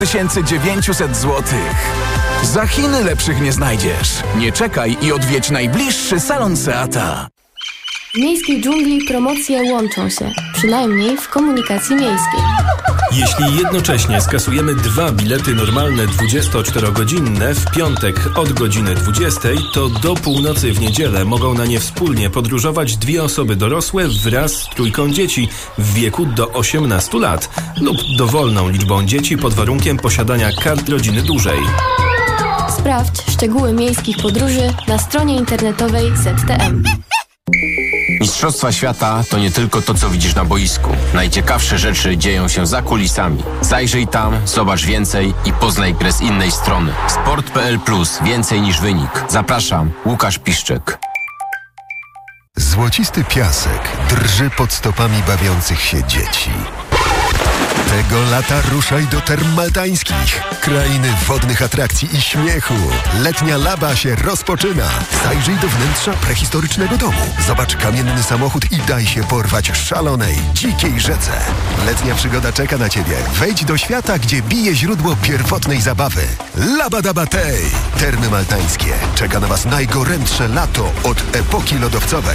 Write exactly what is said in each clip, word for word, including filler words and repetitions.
tysięcy dziewięćset złotych. Za Chiny lepszych nie znajdziesz. Nie czekaj i odwiedź najbliższy salon Seata. W miejskiej dżungli promocje łączą się, przynajmniej w komunikacji miejskiej. Jeśli jednocześnie skasujemy dwa bilety normalne dwudziestoczterogodzinne w piątek od godziny dwudziestej, to do północy w niedzielę mogą na nie wspólnie podróżować dwie osoby dorosłe wraz z trójką dzieci w wieku do osiemnastu lat lub dowolną liczbą dzieci pod warunkiem posiadania kart rodziny dużej. Sprawdź szczegóły miejskich podróży na stronie internetowej Z T M. Mistrzostwa świata to nie tylko to, co widzisz na boisku. Najciekawsze rzeczy dzieją się za kulisami. Zajrzyj tam, zobacz więcej i poznaj grę z innej strony. Sport kropka p l plus. Więcej niż wynik. Zapraszam, Łukasz Piszczek. Złocisty piasek drży pod stopami bawiących się dzieci. Tego lata ruszaj do Term Maltańskich. Krainy wodnych atrakcji i śmiechu. Letnia Laba się rozpoczyna. Zajrzyj do wnętrza prehistorycznego domu. Zobacz kamienny samochód i daj się porwać szalonej, dzikiej rzece. Letnia przygoda czeka na Ciebie. Wejdź do świata, gdzie bije źródło pierwotnej zabawy. Laba Daba Tej. Termy Maltańskie. Czeka na Was najgorętsze lato od epoki lodowcowej.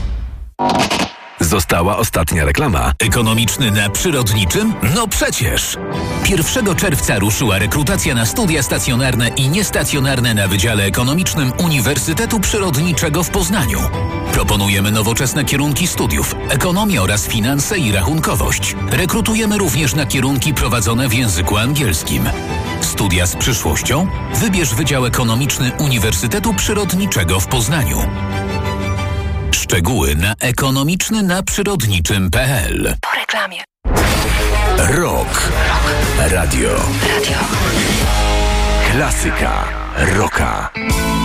Została ostatnia reklama. Ekonomiczny na przyrodniczym? No przecież! pierwszego czerwca ruszyła rekrutacja na studia stacjonarne i niestacjonarne na Wydziale Ekonomicznym Uniwersytetu Przyrodniczego w Poznaniu. Proponujemy nowoczesne kierunki studiów, ekonomię oraz finanse i rachunkowość. Rekrutujemy również na kierunki prowadzone w języku angielskim. Studia z przyszłością? Wybierz Wydział Ekonomiczny Uniwersytetu Przyrodniczego w Poznaniu. Szczegóły na ekonomiczny na przyrodniczym kropka p l. Po reklamie. Rock. Radio. Radio. Klasyka rocka.